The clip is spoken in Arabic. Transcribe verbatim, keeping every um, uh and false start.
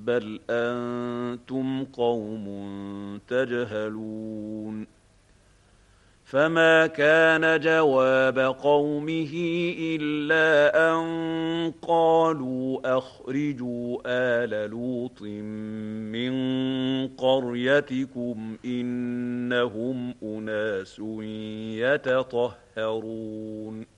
بل أنتم قوم تجهلون. فما كان جواب قومه إلا أن قالوا أخرجوا آل لوط من قريتكم إنهم أناس يتطهرون.